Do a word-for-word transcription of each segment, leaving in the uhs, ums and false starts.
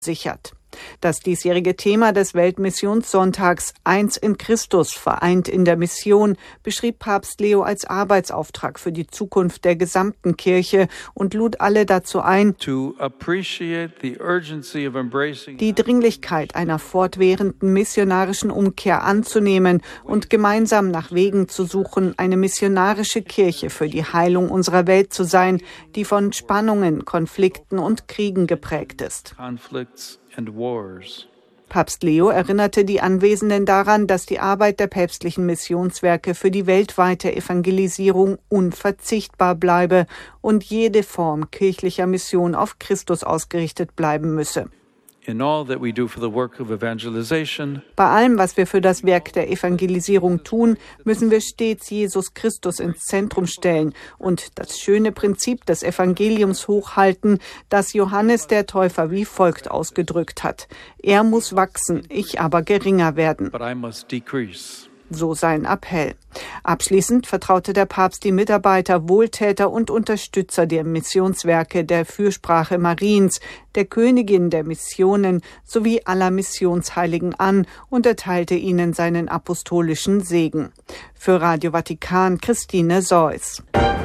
sichert. Das diesjährige Thema des Weltmissionssonntags Eins in Christus, vereint in der Mission, beschrieb Papst Leo als Arbeitsauftrag für die Zukunft der gesamten Kirche und lud alle dazu ein, die Dringlichkeit einer fortwährenden missionarischen Umkehr anzunehmen und gemeinsam nach Wegen zu suchen, eine missionarische Kirche für die Heilung unserer Welt zu sein, die von Spannungen, Konflikten und Kriegen geprägt ist. Papst Leo erinnerte die Anwesenden daran, dass die Arbeit der päpstlichen Missionswerke für die weltweite Evangelisierung unverzichtbar bleibe und jede Form kirchlicher Mission auf Christus ausgerichtet bleiben müsse. In all that we do for the work of evangelization, Bei allem, was wir für das Werk der Evangelisierung tun, müssen wir stets Jesus Christus ins Zentrum stellen und das schöne Prinzip des Evangeliums hochhalten, das Johannes der Täufer wie folgt ausgedrückt hat: Er muss wachsen, ich aber geringer werden. but I must decrease. So sein Appell. Abschließend vertraute der Papst die Mitarbeiter, Wohltäter und Unterstützer der Missionswerke der Fürsprache Mariens, der Königin der Missionen sowie aller Missionsheiligen an und erteilte ihnen seinen apostolischen Segen. Für Radio Vatikan, Christine Seuss.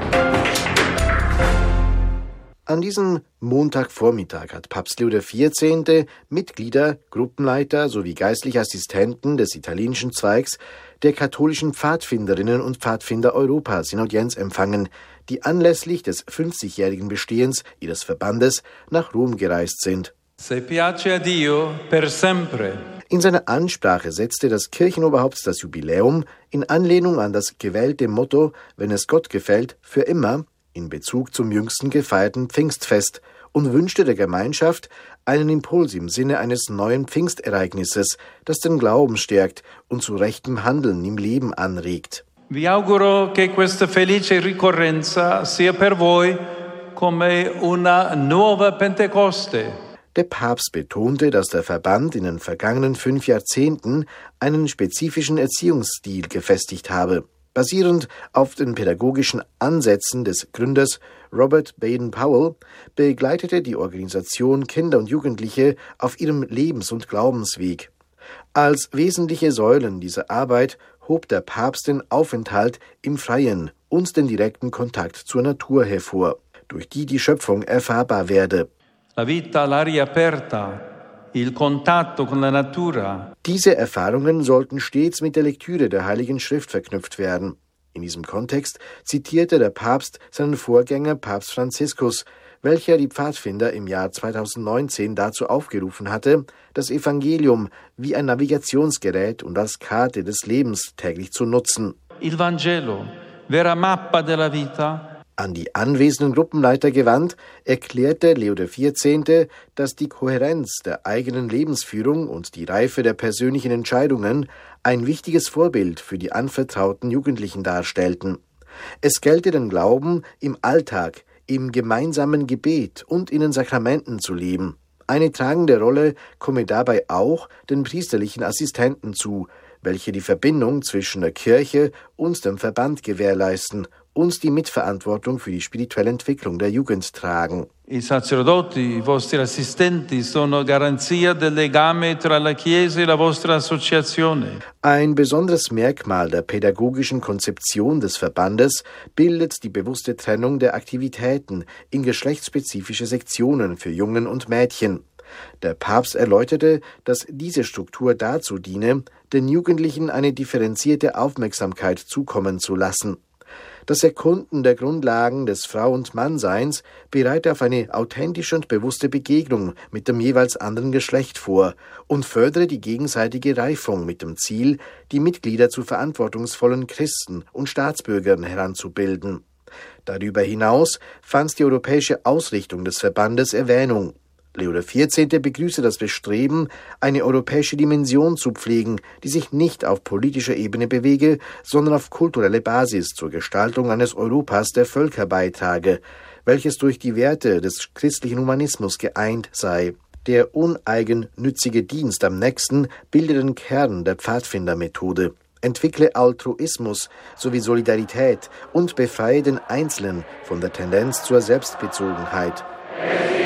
An diesem Montagvormittag hat Papst Leo der vierzehnte. Mitglieder, Gruppenleiter sowie geistliche Assistenten des italienischen Zweigs der katholischen Pfadfinderinnen und Pfadfinder Europas in Audienz empfangen, die anlässlich des fünfzigjährigen Bestehens ihres Verbandes nach Rom gereist sind. Se piace a Dio, per sempre. In seiner Ansprache setzte das Kirchenoberhaupt das Jubiläum in Anlehnung an das gewählte Motto »Wenn es Gott gefällt, für immer« in Bezug zum jüngsten gefeierten Pfingstfest und wünschte der Gemeinschaft einen Impuls im Sinne eines neuen Pfingstereignisses, das den Glauben stärkt und zu rechtem Handeln im Leben anregt. Vi auguro che questa felice ricorrenza sia per voi come una nuova Pentecoste. Der Papst betonte, dass der Verband in den vergangenen fünf Jahrzehnten einen spezifischen Erziehungsstil gefestigt habe. Basierend auf den pädagogischen Ansätzen des Gründers Robert Baden-Powell begleitete die Organisation Kinder und Jugendliche auf ihrem Lebens- und Glaubensweg. Als wesentliche Säulen dieser Arbeit hob der Papst den Aufenthalt im Freien und den direkten Kontakt zur Natur hervor, durch die die Schöpfung erfahrbar werde. La vita all'aria aperta, il contatto con la natura. Diese Erfahrungen sollten stets mit der Lektüre der Heiligen Schrift verknüpft werden. In diesem Kontext zitierte der Papst seinen Vorgänger Papst Franziskus, welcher die Pfadfinder im Jahr zweitausendneunzehn dazu aufgerufen hatte, das Evangelium wie ein Navigationsgerät und als Karte des Lebens täglich zu nutzen. Il Vangelo, vera mappa della vita. An die anwesenden Gruppenleiter gewandt, erklärte Leo der vierzehnte., dass die Kohärenz der eigenen Lebensführung und die Reife der persönlichen Entscheidungen ein wichtiges Vorbild für die anvertrauten Jugendlichen darstellten. Es gelte den Glauben im Alltag, im gemeinsamen Gebet und in den Sakramenten zu leben. Eine tragende Rolle komme dabei auch den priesterlichen Assistenten zu, welche die Verbindung zwischen der Kirche und dem Verband gewährleisten und die Mitverantwortung für die spirituelle Entwicklung der Jugend tragen. I sacerdoti, i vostri assistenti, sono garanzia del legame tra la Chiesa e la vostra associazione. Ein besonderes Merkmal der pädagogischen Konzeption des Verbandes bildet die bewusste Trennung der Aktivitäten in geschlechtsspezifische Sektionen für Jungen und Mädchen. Der Papst erläuterte, dass diese Struktur dazu diene, den Jugendlichen eine differenzierte Aufmerksamkeit zukommen zu lassen. Das Erkunden der Grundlagen des Frau- und Mannseins bereite auf eine authentische und bewusste Begegnung mit dem jeweils anderen Geschlecht vor und fördere die gegenseitige Reifung mit dem Ziel, die Mitglieder zu verantwortungsvollen Christen und Staatsbürgern heranzubilden. Darüber hinaus fand die europäische Ausrichtung des Verbandes Erwähnung. Leo der vierzehnte. begrüßte das Bestreben, eine europäische Dimension zu pflegen, die sich nicht auf politischer Ebene bewege, sondern auf kulturelle Basis zur Gestaltung eines Europas der Völker beitrage, welches durch die Werte des christlichen Humanismus geeint sei. Der uneigennützige Dienst am Nächsten bilde den Kern der Pfadfindermethode. Entwickle Altruismus sowie Solidarität und befreie den Einzelnen von der Tendenz zur Selbstbezogenheit.